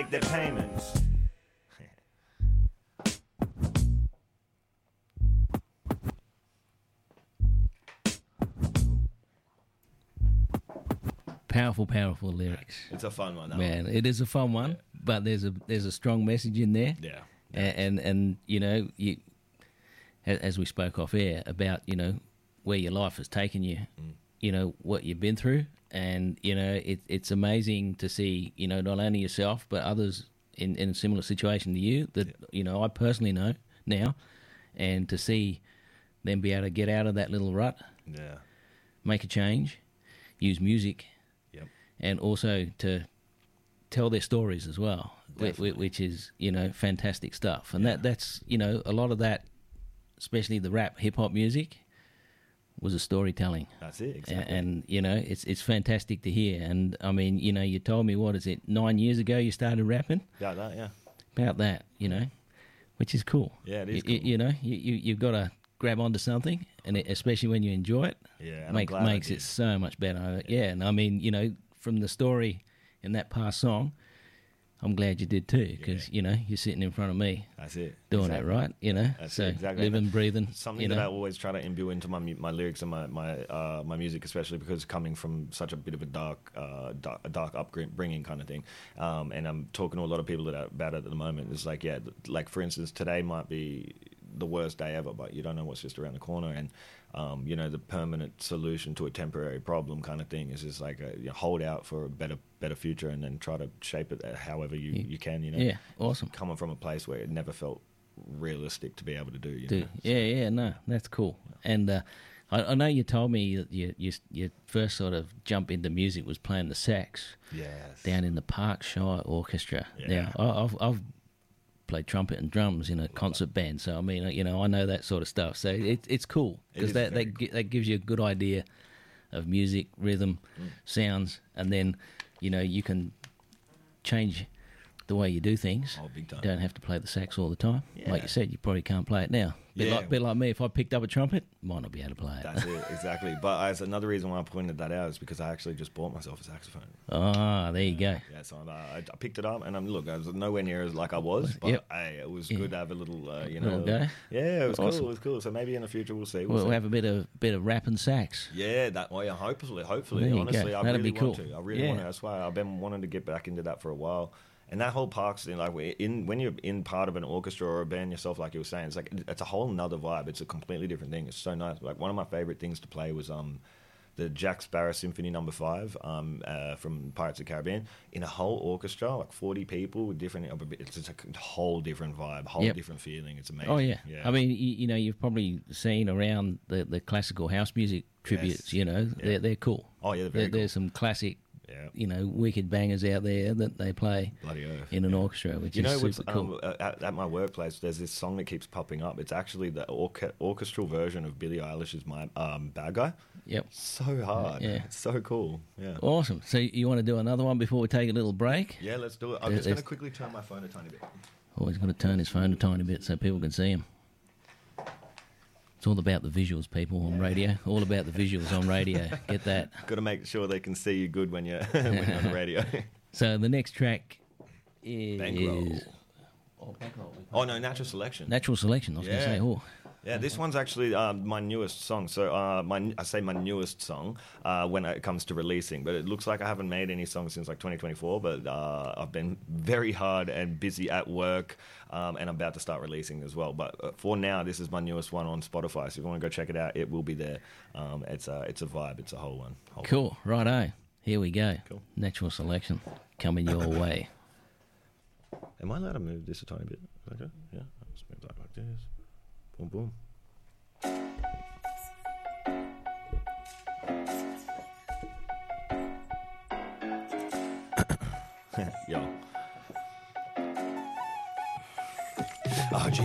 make their payments. Powerful, powerful lyrics. It's a fun one, Man, it is a fun one, but there's a strong message in there. Yeah. And you know, as we spoke off air about, you know, where your life has taken you, you know, what you've been through, and you know, it's amazing to see, you know, not only yourself but others in a similar situation to you that you know I personally know now, and to see them be able to get out of that little rut, make a change, use music. And also to tell their stories as well, which is, you know, fantastic stuff. And that's, you know, a lot of that, especially the rap, hip-hop music, was a storytelling. That's it, exactly. And you know, it's fantastic to hear. And, I mean, you know, you told me, what is it, 9 years ago you started rapping? About that, yeah. About that, you know, which is cool. Yeah, it is cool. You know, you've got to grab onto something, and especially when you enjoy it, makes it so much better. Yeah, and I mean, you know, from the story in that past song, I'm glad you did too, because you know you're sitting in front of me. That's it. Doing that right, you know. That's so it, exactly. Living, breathing. Something you know. that I always try to imbue into my lyrics and my music, especially because coming from such a bit of a dark upbringing kind of thing, and I'm talking to a lot of people about it at the moment. It's like, yeah, like for instance, today might be the worst day ever, but you don't know what's just around the corner, and you know, the permanent solution to a temporary problem kind of thing is just like hold out for a better future, and then try to shape it however you can. You know, yeah, awesome. Coming from a place where it never felt realistic to be able to do. You know? Yeah, no, that's cool. And I know you told me that your first sort of jump into music was playing the sax. Yes. Down in the Parkshire Orchestra. Yeah. Now, I've played trumpet and drums in a concert band, so I mean, you know, I know that sort of stuff. So it's cool because that gives you a good idea of music, rhythm, sounds, and then you know you can change the way you do things. Oh, big time. You don't have to play the sax all the time. Yeah. Like you said, you probably can't play it now. Bit like me, if I picked up a trumpet, might not be able to play it. That's it, exactly. But as another reason why I pointed that out is because I actually just bought myself a saxophone. Ah, there you go. Yeah, so I picked it up, and look, I was nowhere near as like I was, but hey, it was good to have a little, you know. Little go. Yeah, it was Awesome. cool. It was cool. So maybe in the future we'll see. We'll have a bit of rap and sax. Yeah, that way. Hopefully. There you Honestly, go. I That'd really be cool. want to. I really want to. That's why I've been wanting to get back into that for a while. And that whole Parks thing, like when you're in part of an orchestra or a band yourself, like you were saying, it's like it's a whole nother vibe. It's a completely different thing. It's so nice. Like one of my favorite things to play was the Jack Sparrow Symphony No. 5 from Pirates of the Caribbean, in a whole orchestra, like 40 people with different. It's just a whole different vibe, whole different feeling. It's amazing. Oh yeah. I mean, you know, you've probably seen around the classical house music tributes. You know, they're cool. Oh yeah, they're there's some classic. Yeah. You know, wicked bangers out there that they play in an orchestra, which is super cool. At my workplace, there's this song that keeps popping up. It's actually the orchestral version of Billie Eilish's "My Bad Guy." Yep. So hard. Yeah. It's so cool. Yeah. Awesome. So you want to do another one before we take a little break? Yeah, let's do it. I'm just going to quickly turn my phone a tiny bit. Oh, he's going to turn his phone a tiny bit so people can see him. It's all about the visuals, people, on radio. All about the visuals on radio. Get that. Got to make sure they can see you good when you're when you're on the radio. So the next track is Bankroll. Oh no, Natural Selection. Natural Selection. I was going to say. Oh, yeah. This one's actually my newest song. So my newest song when it comes to releasing. But it looks like I haven't made any songs since like 2024. But I've been very hard and busy at work, and I'm about to start releasing as well. But for now, this is my newest one on Spotify. So if you want to go check it out, it will be there. It's a vibe. It's a whole one. Cool. Righto. Here we go. Cool. Natural Selection coming your way. Am I allowed to move this a tiny bit? Okay. Yeah. I'll just move that like this. Boom, boom. Yo. Oh, gee.